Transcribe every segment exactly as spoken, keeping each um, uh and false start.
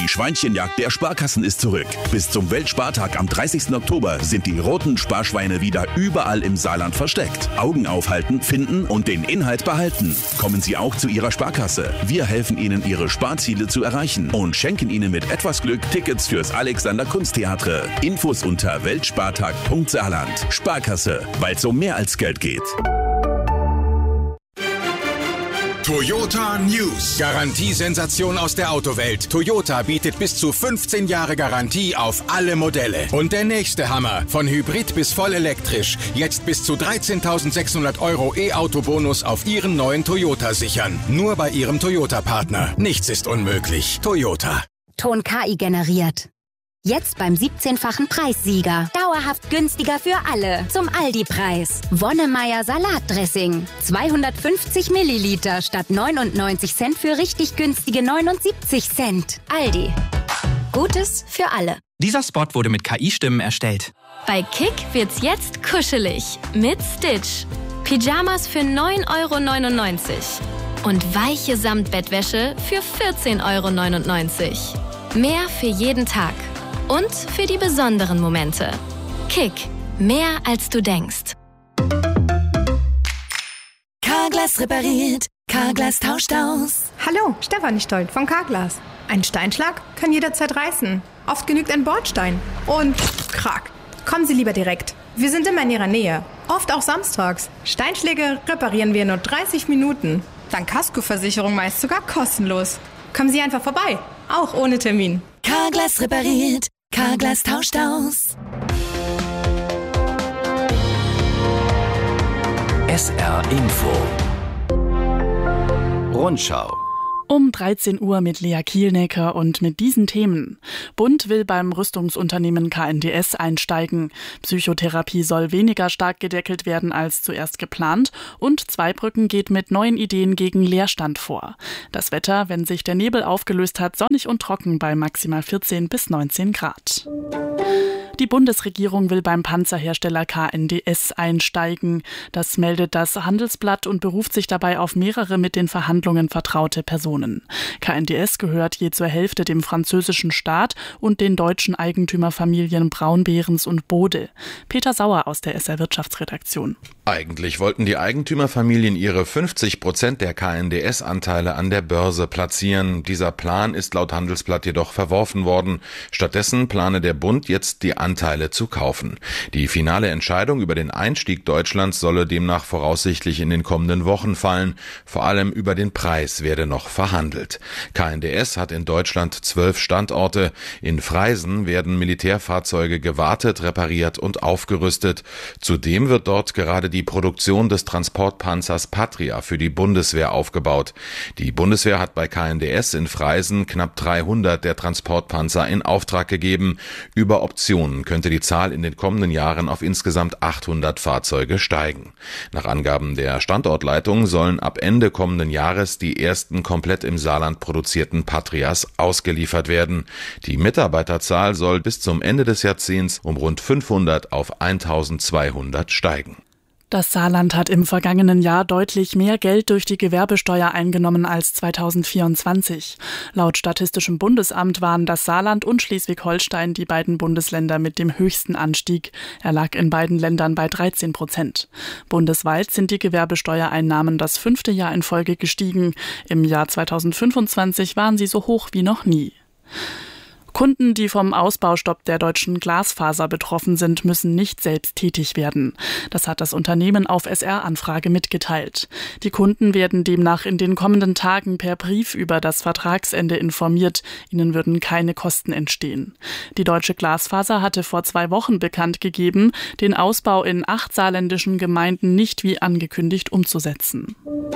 Schweinchenjagd der Sparkassen ist zurück. Bis zum Weltspartag am dreißigsten Oktober sind die roten Sparschweine wieder überall im Saarland versteckt. Augen aufhalten, finden und den Inhalt behalten. Kommen Sie auch zu Ihrer Sparkasse. Wir helfen Ihnen, Ihre Sparziele zu erreichen und schenken Ihnen mit etwas Glück Tickets fürs Alexander Kunsttheater. Infos unter weltspartag punkt saarland. Sparkasse, weil es um mehr als Geld geht. Toyota News. Garantiesensation aus der Autowelt. Toyota bietet bis zu fünfzehn Jahre Garantie auf alle Modelle. Und der nächste Hammer. Von Hybrid bis voll elektrisch. Jetzt bis zu dreizehntausendsechshundert Euro E-Auto-Bonus auf Ihren neuen Toyota sichern. Nur bei Ihrem Toyota-Partner. Nichts ist unmöglich. Toyota. Ton K I generiert. Jetzt beim siebzehnfachen Preissieger. Dauerhaft günstiger für alle. Zum Aldi-Preis. Wonnemeier Salatdressing. zweihundertfünfzig Milliliter statt neunundneunzig Cent für richtig günstige neunundsiebzig Cent. Aldi. Gutes für alle. Dieser Spot wurde mit K I-Stimmen erstellt. Bei Kick wird's jetzt kuschelig. Mit Stitch. Pyjamas für neun Euro neunundneunzig. Und weiche Samtbettwäsche für vierzehn Euro neunundneunzig. Mehr für jeden Tag. Und für die besonderen Momente. Kick. Mehr als du denkst. Carglass repariert. Carglass tauscht aus. Hallo, Stefanie Stolt von Carglass. Ein Steinschlag kann jederzeit reißen. Oft genügt ein Bordstein. Und krack. Kommen Sie lieber direkt. Wir sind immer in Ihrer Nähe. Oft auch samstags. Steinschläge reparieren wir in nur dreißig Minuten. Dank Kaskoversicherung meist sogar kostenlos. Kommen Sie einfach vorbei. Auch ohne Termin. Carglass repariert. Carglass tauscht aus. S R Info. Rundschau. Um dreizehn Uhr mit Lea Kielnecker und mit diesen Themen. Bund will beim Rüstungsunternehmen K N D S einsteigen. Psychotherapie soll weniger stark gedeckelt werden als zuerst geplant. Und Zweibrücken geht mit neuen Ideen gegen Leerstand vor. Das Wetter, wenn sich der Nebel aufgelöst hat, sonnig und trocken bei maximal vierzehn bis neunzehn Grad. Die Bundesregierung will beim Panzerhersteller K N D S einsteigen. Das meldet das Handelsblatt und beruft sich dabei auf mehrere mit den Verhandlungen vertraute Personen. K N D S gehört je zur Hälfte dem französischen Staat und den deutschen Eigentümerfamilien Braun-Behrens und Bode. Peter Sauer aus der S R Wirtschaftsredaktion. Eigentlich wollten die Eigentümerfamilien ihre fünfzig Prozent der K N D S-Anteile an der Börse platzieren. Dieser Plan ist laut Handelsblatt jedoch verworfen worden. Stattdessen plane der Bund jetzt die Anteile zu kaufen. Die finale Entscheidung über den Einstieg Deutschlands solle demnach voraussichtlich in den kommenden Wochen fallen. Vor allem über den Preis werde noch verhandelt. K N D S hat in Deutschland zwölf Standorte. In Freisen werden Militärfahrzeuge gewartet, repariert und aufgerüstet. Zudem wird dort gerade die Produktion des Transportpanzers Patria für die Bundeswehr aufgebaut. Die Bundeswehr hat bei K N D S in Freisen knapp dreihundert der Transportpanzer in Auftrag gegeben. Über Optionen könnte die Zahl in den kommenden Jahren auf insgesamt achthundert Fahrzeuge steigen. Nach Angaben der Standortleitung sollen ab Ende kommenden Jahres die ersten komplett im Saarland produzierten Patrias ausgeliefert werden. Die Mitarbeiterzahl soll bis zum Ende des Jahrzehnts um rund fünfhundert auf eintausendzweihundert steigen. Das Saarland hat im vergangenen Jahr deutlich mehr Geld durch die Gewerbesteuer eingenommen als zweitausendvierundzwanzig. Laut Statistischem Bundesamt waren das Saarland und Schleswig-Holstein die beiden Bundesländer mit dem höchsten Anstieg. Er lag in beiden Ländern bei dreizehn Prozent. Bundesweit sind die Gewerbesteuereinnahmen das fünfte Jahr in Folge gestiegen. Im Jahr zweitausendfünfundzwanzig waren sie so hoch wie noch nie. Kunden, die vom Ausbaustopp der deutschen Glasfaser betroffen sind, müssen nicht selbst tätig werden. Das hat das Unternehmen auf S R-Anfrage mitgeteilt. Die Kunden werden demnach in den kommenden Tagen per Brief über das Vertragsende informiert. Ihnen würden keine Kosten entstehen. Die deutsche Glasfaser hatte vor zwei Wochen bekannt gegeben, den Ausbau in acht saarländischen Gemeinden nicht wie angekündigt umzusetzen.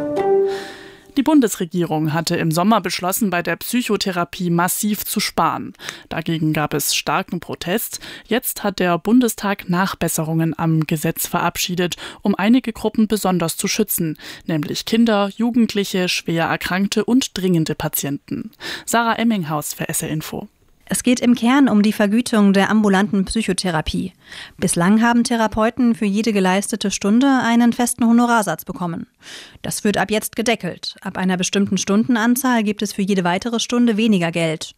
Die Bundesregierung hatte im Sommer beschlossen, bei der Psychotherapie massiv zu sparen. Dagegen gab es starken Protest. Jetzt hat der Bundestag Nachbesserungen am Gesetz verabschiedet, um einige Gruppen besonders zu schützen, nämlich Kinder, Jugendliche, schwer Erkrankte und dringende Patienten. Sarah Emminghaus für S R Info. Es geht im Kern um die Vergütung der ambulanten Psychotherapie. Bislang haben Therapeuten für jede geleistete Stunde einen festen Honorarsatz bekommen. Das wird ab jetzt gedeckelt. Ab einer bestimmten Stundenanzahl gibt es für jede weitere Stunde weniger Geld.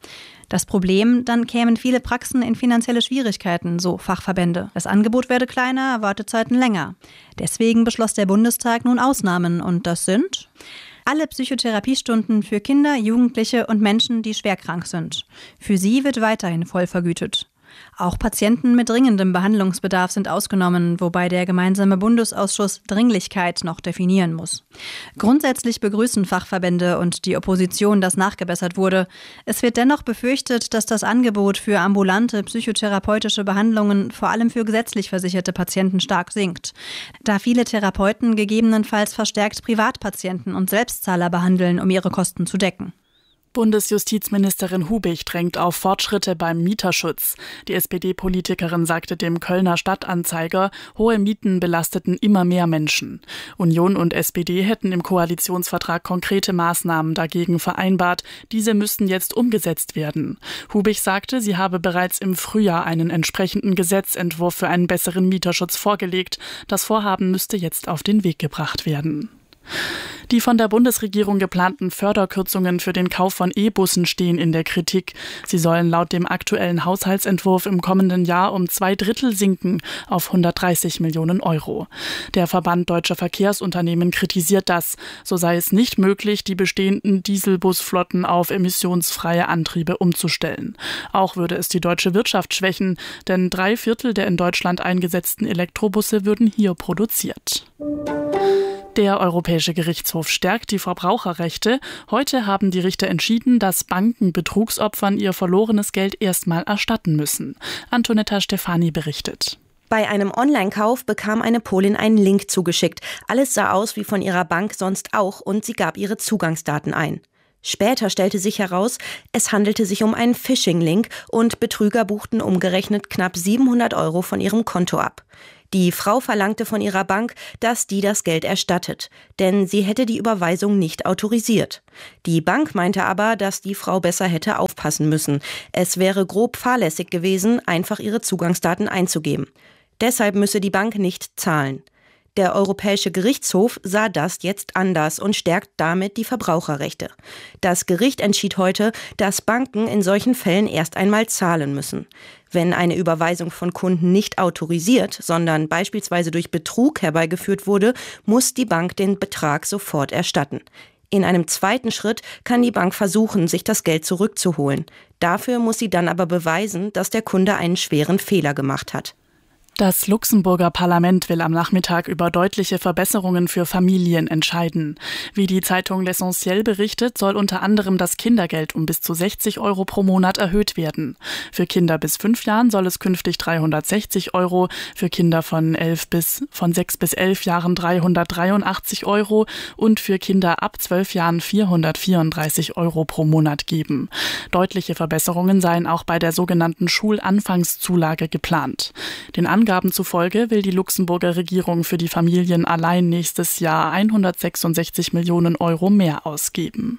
Das Problem, dann kämen viele Praxen in finanzielle Schwierigkeiten, so Fachverbände. Das Angebot werde kleiner, Wartezeiten länger. Deswegen beschloss der Bundestag nun Ausnahmen und das sind alle Psychotherapiestunden für Kinder, Jugendliche und Menschen, die schwerkrank sind. Für sie wird weiterhin voll vergütet. Auch Patienten mit dringendem Behandlungsbedarf sind ausgenommen, wobei der gemeinsame Bundesausschuss Dringlichkeit noch definieren muss. Grundsätzlich begrüßen Fachverbände und die Opposition, dass nachgebessert wurde. Es wird dennoch befürchtet, dass das Angebot für ambulante psychotherapeutische Behandlungen vor allem für gesetzlich versicherte Patienten stark sinkt, da viele Therapeuten gegebenenfalls verstärkt Privatpatienten und Selbstzahler behandeln, um ihre Kosten zu decken. Bundesjustizministerin Hubig drängt auf Fortschritte beim Mieterschutz. Die S P D-Politikerin sagte dem Kölner Stadtanzeiger, hohe Mieten belasteten immer mehr Menschen. Union und S P D hätten im Koalitionsvertrag konkrete Maßnahmen dagegen vereinbart. Diese müssten jetzt umgesetzt werden. Hubig sagte, sie habe bereits im Frühjahr einen entsprechenden Gesetzentwurf für einen besseren Mieterschutz vorgelegt. Das Vorhaben müsste jetzt auf den Weg gebracht werden. Die von der Bundesregierung geplanten Förderkürzungen für den Kauf von E-Bussen stehen in der Kritik. Sie sollen laut dem aktuellen Haushaltsentwurf im kommenden Jahr um zwei Drittel sinken auf hundertdreißig Millionen Euro. Der Verband Deutscher Verkehrsunternehmen kritisiert das. So sei es nicht möglich, die bestehenden Dieselbusflotten auf emissionsfreie Antriebe umzustellen. Auch würde es die deutsche Wirtschaft schwächen, denn drei Viertel der in Deutschland eingesetzten Elektrobusse würden hier produziert. Der Europäische Gerichtshof stärkt die Verbraucherrechte. Heute haben die Richter entschieden, dass Banken Betrugsopfern ihr verlorenes Geld erstmal erstatten müssen. Antonetta Stefani berichtet. Bei einem Online-Kauf bekam eine Polin einen Link zugeschickt. Alles sah aus wie von ihrer Bank sonst auch und sie gab ihre Zugangsdaten ein. Später stellte sich heraus, es handelte sich um einen Phishing-Link und Betrüger buchten umgerechnet knapp siebenhundert Euro von ihrem Konto ab. Die Frau verlangte von ihrer Bank, dass die das Geld erstattet, denn sie hätte die Überweisung nicht autorisiert. Die Bank meinte aber, dass die Frau besser hätte aufpassen müssen. Es wäre grob fahrlässig gewesen, einfach ihre Zugangsdaten einzugeben. Deshalb müsse die Bank nicht zahlen. Der Europäische Gerichtshof sah das jetzt anders und stärkt damit die Verbraucherrechte. Das Gericht entschied heute, dass Banken in solchen Fällen erst einmal zahlen müssen. Wenn eine Überweisung von Kunden nicht autorisiert, sondern beispielsweise durch Betrug herbeigeführt wurde, muss die Bank den Betrag sofort erstatten. In einem zweiten Schritt kann die Bank versuchen, sich das Geld zurückzuholen. Dafür muss sie dann aber beweisen, dass der Kunde einen schweren Fehler gemacht hat. Das Luxemburger Parlament will am Nachmittag über deutliche Verbesserungen für Familien entscheiden. Wie die Zeitung L'Essentiel berichtet, soll unter anderem das Kindergeld um bis zu sechzig Euro pro Monat erhöht werden. Für Kinder bis fünf Jahren soll es künftig dreihundertsechzig Euro, für Kinder von elf bis, von sechs bis elf Jahren dreihundertdreiundachtzig Euro und für Kinder ab zwölf Jahren vierhundertvierunddreißig Euro pro Monat geben. Deutliche Verbesserungen seien auch bei der sogenannten Schulanfangszulage geplant. Den Angaben zufolge will die Luxemburger Regierung für die Familien allein nächstes Jahr hundertsechsundsechzig Millionen Euro mehr ausgeben.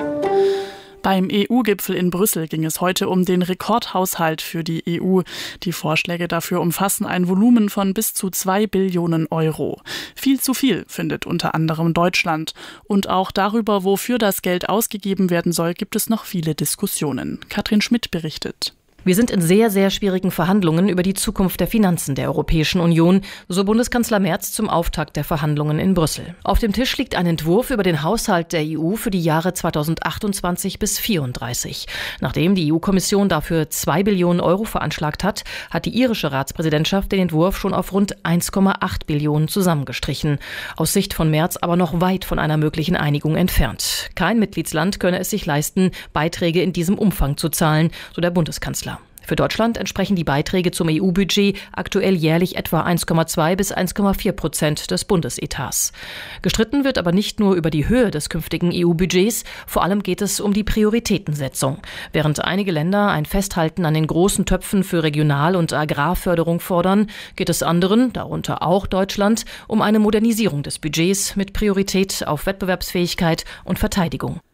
Beim E U-Gipfel in Brüssel ging es heute um den Rekordhaushalt für die E U. Die Vorschläge dafür umfassen ein Volumen von bis zu zwei Billionen Euro. Viel zu viel, findet unter anderem Deutschland. Und auch darüber, wofür das Geld ausgegeben werden soll, gibt es noch viele Diskussionen. Katrin Schmidt berichtet. Wir sind in sehr, sehr schwierigen Verhandlungen über die Zukunft der Finanzen der Europäischen Union, so Bundeskanzler Merz zum Auftakt der Verhandlungen in Brüssel. Auf dem Tisch liegt ein Entwurf über den Haushalt der E U für die Jahre zweitausendachtundzwanzig bis vierunddreißig. Nachdem die E U-Kommission dafür zwei Billionen Euro veranschlagt hat, hat die irische Ratspräsidentschaft den Entwurf schon auf rund eins Komma acht Billionen zusammengestrichen. Aus Sicht von Merz aber noch weit von einer möglichen Einigung entfernt. Kein Mitgliedsland könne es sich leisten, Beiträge in diesem Umfang zu zahlen, so der Bundeskanzler. Für Deutschland entsprechen die Beiträge zum E U-Budget aktuell jährlich etwa eins Komma zwei bis eins Komma vier Prozent des Bundesetats. Gestritten wird aber nicht nur über die Höhe des künftigen E U-Budgets, vor allem geht es um die Prioritätensetzung. Während einige Länder ein Festhalten an den großen Töpfen für Regional- und Agrarförderung fordern, geht es anderen, darunter auch Deutschland, um eine Modernisierung des Budgets mit Priorität auf Wettbewerbsfähigkeit und Verteidigung.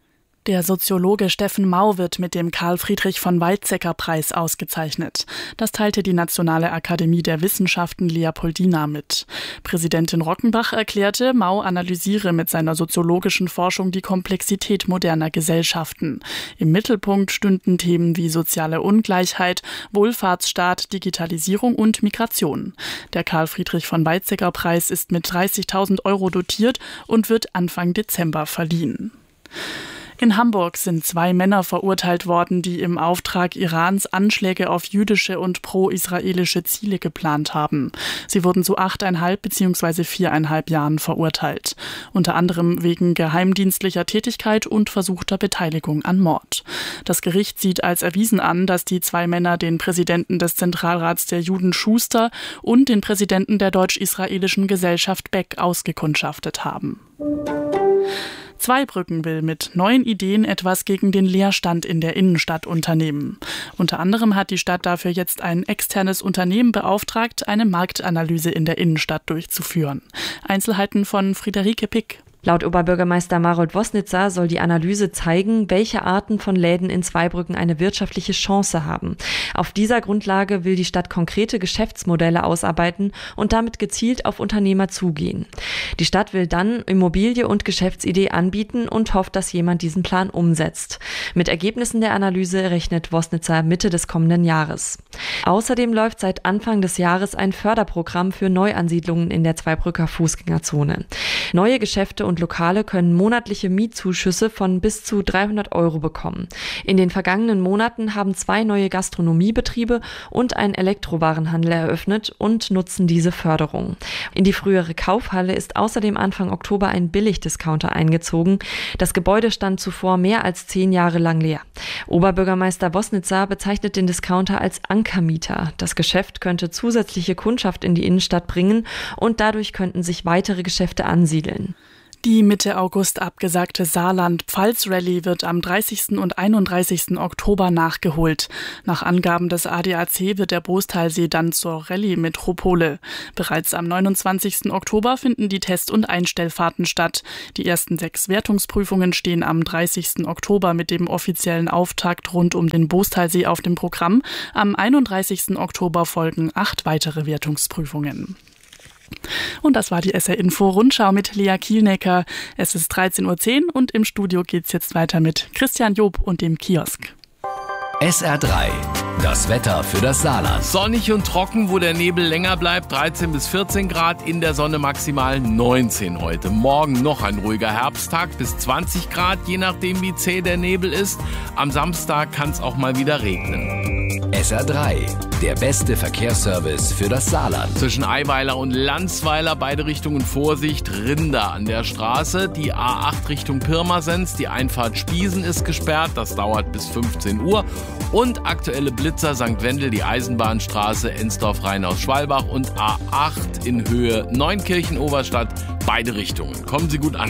Der Soziologe Steffen Mau wird mit dem Karl-Friedrich-von-Weizsäcker-Preis ausgezeichnet. Das teilte die Nationale Akademie der Wissenschaften Leopoldina mit. Präsidentin Rockenbach erklärte, Mau analysiere mit seiner soziologischen Forschung die Komplexität moderner Gesellschaften. Im Mittelpunkt stünden Themen wie soziale Ungleichheit, Wohlfahrtsstaat, Digitalisierung und Migration. Der Karl-Friedrich-von-Weizsäcker-Preis ist mit dreißigtausend Euro dotiert und wird Anfang Dezember verliehen. In Hamburg sind zwei Männer verurteilt worden, die im Auftrag Irans Anschläge auf jüdische und pro-israelische Ziele geplant haben. Sie wurden zu achteinhalb bzw. viereinhalb Jahren verurteilt. Unter anderem wegen geheimdienstlicher Tätigkeit und versuchter Beteiligung an Mord. Das Gericht sieht als erwiesen an, dass die zwei Männer den Präsidenten des Zentralrats der Juden Schuster und den Präsidenten der deutsch-israelischen Gesellschaft Beck ausgekundschaftet haben. Zweibrücken will mit neuen Ideen etwas gegen den Leerstand in der Innenstadt unternehmen. Unter anderem hat die Stadt dafür jetzt ein externes Unternehmen beauftragt, eine Marktanalyse in der Innenstadt durchzuführen. Einzelheiten von Friederike Pick. Laut Oberbürgermeister Marold Wosnitzer soll die Analyse zeigen, welche Arten von Läden in Zweibrücken eine wirtschaftliche Chance haben. Auf dieser Grundlage will die Stadt konkrete Geschäftsmodelle ausarbeiten und damit gezielt auf Unternehmer zugehen. Die Stadt will dann Immobilie und Geschäftsidee anbieten und hofft, dass jemand diesen Plan umsetzt. Mit Ergebnissen der Analyse rechnet Wosnitzer Mitte des kommenden Jahres. Außerdem läuft seit Anfang des Jahres ein Förderprogramm für Neuansiedlungen in der Zweibrücker Fußgängerzone. Neue Geschäfte und Lokale können monatliche Mietzuschüsse von bis zu dreihundert Euro bekommen. In den vergangenen Monaten haben zwei neue Gastronomiebetriebe und ein Elektrowarenhandel eröffnet und nutzen diese Förderung. In die frühere Kaufhalle ist außerdem Anfang Oktober ein Billigdiscounter eingezogen. Das Gebäude stand zuvor mehr als zehn Jahre lang leer. Oberbürgermeister Wosnitzer bezeichnet den Discounter als Ankermieter. Das Geschäft könnte zusätzliche Kundschaft in die Innenstadt bringen und dadurch könnten sich weitere Geschäfte ansiedeln. Die Mitte August abgesagte Saarland-Pfalz-Rallye wird am dreißigsten und einunddreißigsten Oktober nachgeholt. Nach Angaben des A D A C wird der Boostalsee dann zur Rallye-Metropole. Bereits am neunundzwanzigsten Oktober finden die Test- und Einstellfahrten statt. Die ersten sechs Wertungsprüfungen stehen am dreißigsten Oktober mit dem offiziellen Auftakt rund um den Boostalsee auf dem Programm. Am einunddreißigsten Oktober folgen acht weitere Wertungsprüfungen. Und das war die S R-Info-Rundschau mit Lea Kielnecker. Es ist dreizehn Uhr zehn und im Studio geht's jetzt weiter mit Christian Job und dem Kiosk. S R drei, das Wetter für das Saarland. Sonnig und trocken, wo der Nebel länger bleibt, dreizehn bis vierzehn Grad, in der Sonne maximal neunzehn heute. Morgen noch ein ruhiger Herbsttag bis zwanzig Grad, je nachdem wie zäh der Nebel ist. Am Samstag kann es auch mal wieder regnen. S R drei, der beste Verkehrsservice für das Saarland. Zwischen Eiweiler und Landsweiler, beide Richtungen Vorsicht, Rinder an der Straße. Die A acht Richtung Pirmasens, die Einfahrt Spiesen ist gesperrt, das dauert bis fünfzehn Uhr. Und aktuelle Blitzer Sankt Wendel, die Eisenbahnstraße, Ensdorf-Rheinaus-Schwalbach und A acht in Höhe Neunkirchen-Oberstadt, beide Richtungen. Kommen Sie gut an.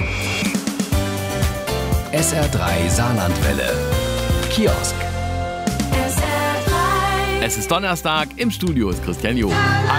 S R drei Saarlandwelle. Kiosk. Es ist Donnerstag, im Studio ist Christian Job.